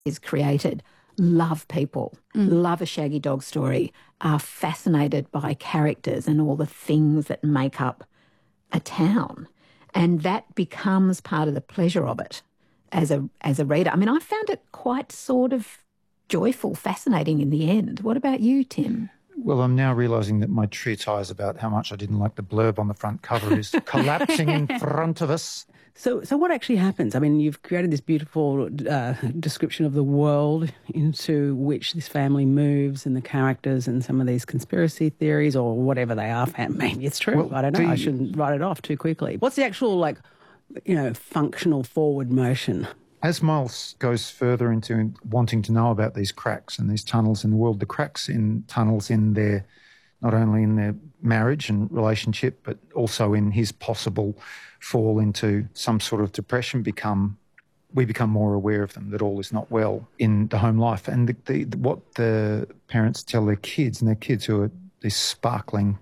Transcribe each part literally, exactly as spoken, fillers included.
is created love people, mm. love a shaggy dog story, are fascinated by characters and all the things that make up a town. And that becomes part of the pleasure of it as a as a reader. I mean, I found it quite sort of joyful, fascinating in the end. What about you, Tim? Well, I'm now realising that my treatise about how much I didn't like the blurb on the front cover is collapsing in front of us. So so what actually happens? I mean, you've created this beautiful uh, description of the world into which this family moves and the characters and some of these conspiracy theories or whatever they are. Maybe it's true. Well, I don't know. Do you... I shouldn't write it off too quickly. What's the actual, like, you know, functional forward motion? As Miles goes further into wanting to know about these cracks and these tunnels in the world, the cracks in tunnels in their, not only in their marriage and relationship, but also in his possible fall into some sort of depression, become, we become more aware of them, that all is not well in the home life. And the, the, what the parents tell their kids, and their kids who are these sparkling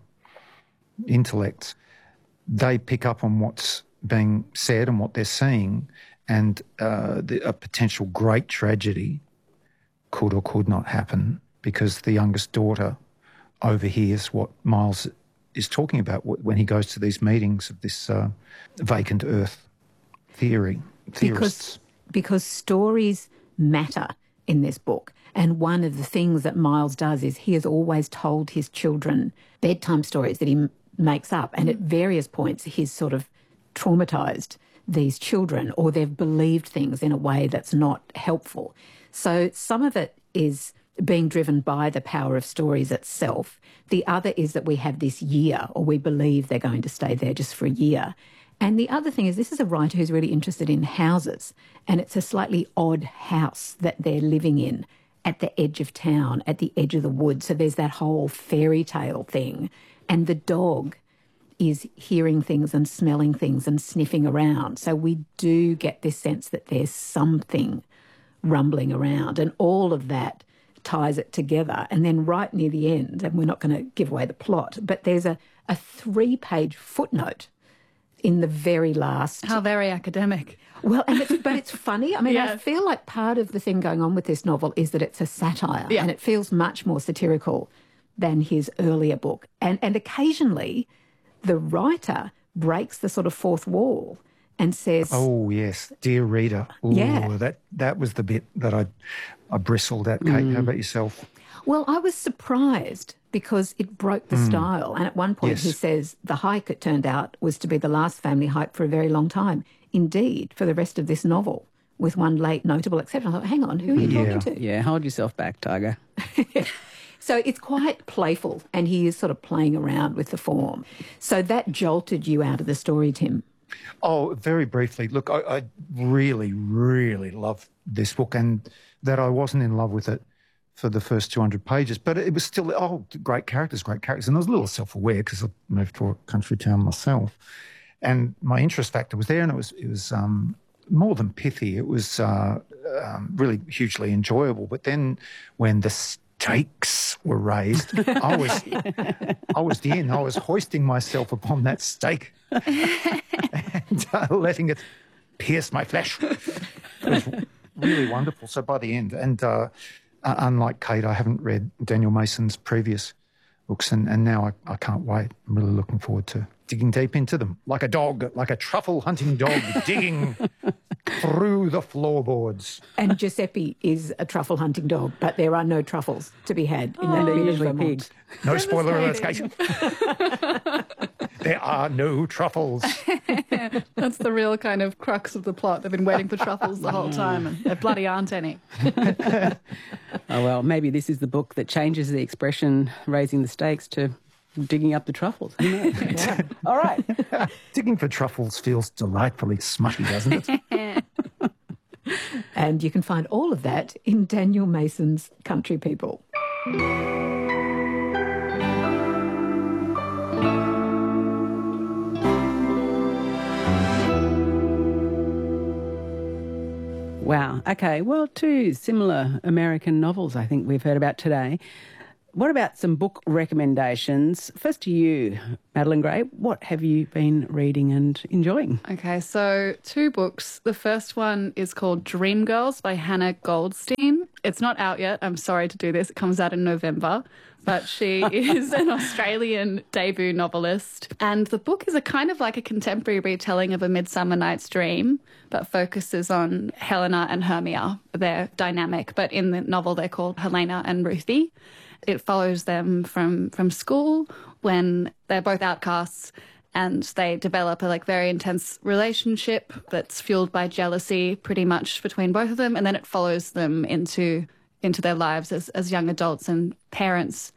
intellects, they pick up on what's being said and what they're seeing, and uh, the, a potential great tragedy could or could not happen because the youngest daughter overhears what Miles is talking about when he goes to these meetings of this uh, vacant earth theory. Theorists. Because, because stories matter in this book. And one of the things that Miles does is he has always told his children bedtime stories that he m- makes up. And at various points he's sort of traumatised these children, or they've believed things in a way that's not helpful. So some of it is being driven by the power of stories itself. The other is that we have this year, or we believe they're going to stay there just for a year. And the other thing is this is a writer who's really interested in houses, and it's a slightly odd house that they're living in at the edge of town, at the edge of the woods. So there's that whole fairy tale thing. And the dog is hearing things and smelling things and sniffing around. So we do get this sense that there's something rumbling around, and all of that ties it together. And then right near the end, and we're not going to give away the plot, but there's a, a three-page footnote in the very last... How very academic. Well, and it's, but it's funny. I mean, yeah. I feel like part of the thing going on with this novel is that it's a satire, yeah. and it feels much more satirical than his earlier book. And and occasionally the writer breaks the sort of fourth wall and says... Oh, yes, dear reader. Ooh, yeah. that, that was the bit that I, I bristled at, Kate. Mm. How about yourself? Well, I was surprised because it broke the mm. style. And at one point yes. he says the hike, it turned out, was to be the last family hike for a very long time. Indeed, for the rest of this novel, with one late notable exception. I thought, hang on, who are you yeah. talking to? Yeah, hold yourself back, Tiger. So it's quite playful, and he is sort of playing around with the form. So that jolted you out of the story, Tim? Oh, very briefly. Look, I, I really, really love this book, and that I wasn't in love with it for the first two hundred pages, but it was still, oh, great characters, great characters. And I was a little self-aware because I moved to a country town myself. And my interest factor was there, and it was it was um, more than pithy. It was uh, um, really hugely enjoyable. But then when the stakes were raised, I was I was in. I was hoisting myself upon that stake and uh, letting it pierce my flesh. It was really wonderful. So by the end, and uh, uh, unlike Kate, I haven't read Daniel Mason's previous books, and, and now I, I can't wait. I'm really looking forward to digging deep into them, like a dog, like a truffle-hunting dog, digging through the floorboards. And Giuseppe is a truffle-hunting dog, but there are no truffles to be had in that bit of Vermont. No spoiler alerts, Kate. There are no truffles. That's the real kind of crux of the plot. They've been waiting for truffles the whole time, and there bloody aren't any. Oh, well, maybe this is the book that changes the expression raising the stakes to digging up the truffles. Who knows? Yeah. All right. Digging for truffles feels delightfully smutty, doesn't it? And you can find all of that in Daniel Mason's Country People. Wow. Okay. Well, two similar American novels I think we've heard about today. What about some book recommendations? First to you, Madeline Gray. What have you been reading and enjoying? Okay, so two books. The first one is called Dreamgirls by Hannah Goldstein. It's not out yet. I'm sorry to do this. It comes out in November. But she is an Australian debut novelist. And the book is a kind of like a contemporary retelling of A Midsummer Night's Dream, but focuses on Helena and Hermia, their dynamic. But in the novel, they're called Helena and Ruthie. It follows them from, from school when they're both outcasts, and they develop a like very intense relationship that's fueled by jealousy pretty much between both of them. And then it follows them into into their lives as, as young adults and parents.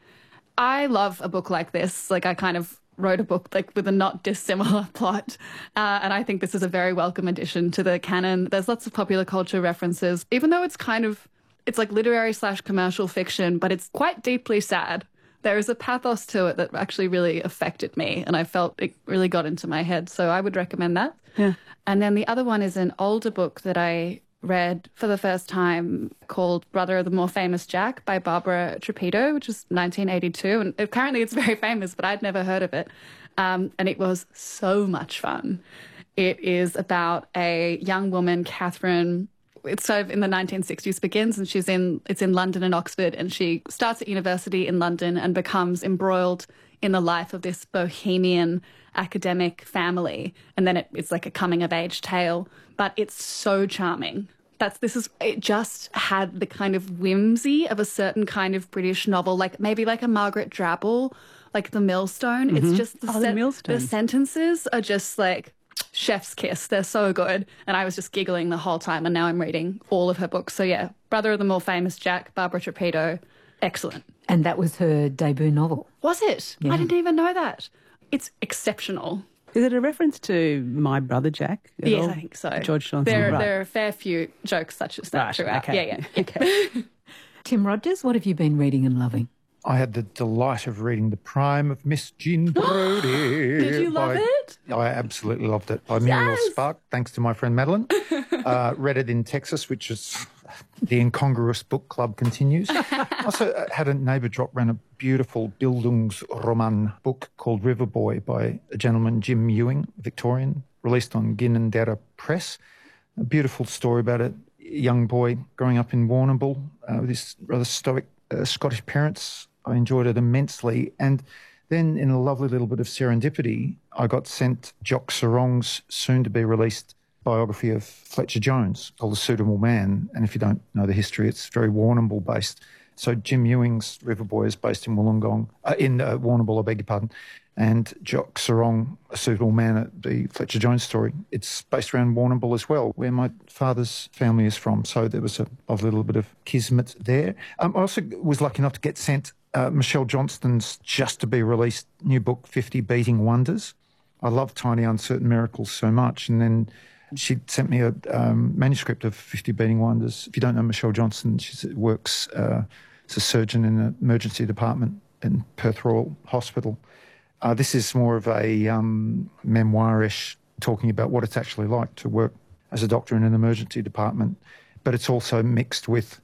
I love a book like this. Like, I kind of wrote a book like with a not dissimilar plot. Uh, and I think this is a very welcome addition to the canon. There's lots of popular culture references, even though it's kind of, it's like literary slash commercial fiction, but it's quite deeply sad. There is a pathos to it that actually really affected me, and I felt it really got into my head. So I would recommend that. Yeah. And then the other one is an older book that I read for the first time called Brother of the More Famous Jack by Barbara Trapito, which is nineteen eighty-two. And apparently it's very famous, but I'd never heard of it. Um, and it was so much fun. It is about a young woman, Catherine. It's sort of in the nineteen sixties begins, and she's in, it's in London and Oxford, and she starts at university in London and becomes embroiled in the life of this bohemian academic family. And then it, it's like a coming of age tale, but it's so charming. That's, this is, it just had the kind of whimsy of a certain kind of British novel, like maybe like a Margaret Drabble, like The Millstone. Mm-hmm. It's just, the, oh, the, Millstone. the sentences are just like chef's kiss. They're so good. And I was just giggling the whole time, and now I'm reading all of her books. So yeah, Brother of the More Famous Jack, Barbara Trapito, excellent. And that was her debut novel. Was it? Yeah. I didn't even know that. It's exceptional. Is it a reference to My Brother Jack? at Yes, all? I think so. George Johnson. There, right. there are a fair few jokes such as that Right, throughout. okay. Yeah, yeah. Okay. Tim Rogers, what have you been reading and loving? I had the delight of reading The Prime of Miss Jean Brodie. Did you love by, it? I absolutely loved it. By Muriel Yes. Spark, thanks to my friend Madeline. uh, read it in Texas, which is the incongruous book club continues. Also uh, had a neighbour drop round a beautiful Bildungsroman book called River Boy by a gentleman, Jim Ewing, Victorian, released on Ginninderra Press. A beautiful story about a young boy growing up in Warrnambool uh, with his rather stoic uh, Scottish parents. I enjoyed it immensely. And then in a lovely little bit of serendipity, I got sent Jock Sarong's soon-to-be-released biography of Fletcher Jones called A Suitable Man. And if you don't know the history, it's very Warrnambool-based. So Jim Ewing's River Boy is based in Wollongong, uh, in uh, Warrnambool, I beg your pardon. And Jock Sarong, A Suitable Man, the Fletcher Jones story, it's based around Warrnambool as well, where my father's family is from. So there was a, a little bit of kismet there. Um, I also was lucky enough to get sent uh, Michelle Johnston's just-to-be-released new book, fifty Beating Wonders. I love Tiny Uncertain Miracles so much. And then she sent me a um, manuscript of fifty Beating Wonders. If you don't know Michelle Johnston, she works uh, as a surgeon in an emergency department in Perth Royal Hospital. Uh, this is more of a um, memoirish, talking about what it's actually like to work as a doctor in an emergency department. But it's also mixed with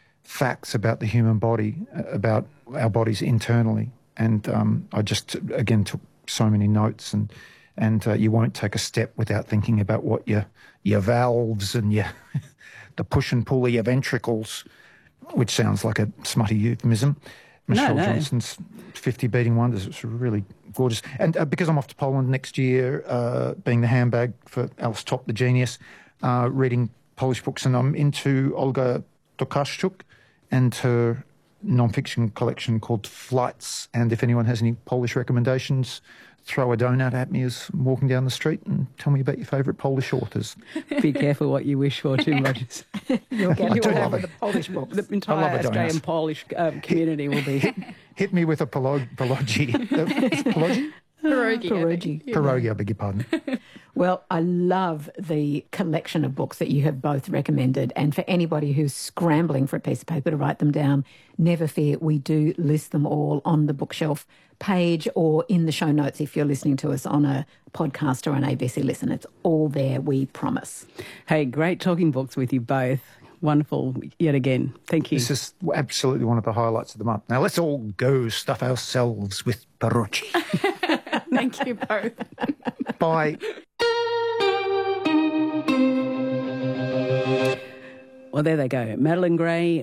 facts about the human body, about our bodies internally. And um, I just, again, took so many notes, and and uh, you won't take a step without thinking about what your your valves and your the push and pull of your ventricles, which sounds like a smutty euphemism. Michelle No, no. Johnston's fifty Beating Wonders. It's really gorgeous. And uh, because I'm off to Poland next year, uh, being the handbag for Alice Topp, the genius, uh, reading Polish books, and I'm into Olga Tokarczuk and her non-fiction collection called Flights. And if anyone has any Polish recommendations, throw a donut at me as I'm walking down the street and tell me about your favourite Polish authors. Be careful what you wish for, Tim Rogers. You'll get I it do all love over it. the Polish books. The entire I love a donut. Australian Polish um, community will be... Hit me with a polo- pologi. Uh, is it pologi? Pierogi. I Pierogi. think. Yeah. Pierogi, I beg your pardon. Well, I love the collection of books that you have both recommended. And for anybody who's scrambling for a piece of paper to write them down, never fear, we do list them all on the bookshelf page or in the show notes if you're listening to us on a podcast or an A B C Listen. It's all there, we promise. Hey, great talking books with you both. wonderful yet again. Thank you. This is absolutely one of the highlights of the month. Now let's all go stuff ourselves with Perucci. Thank you both. Bye. Well, there they go. Madeline Gray,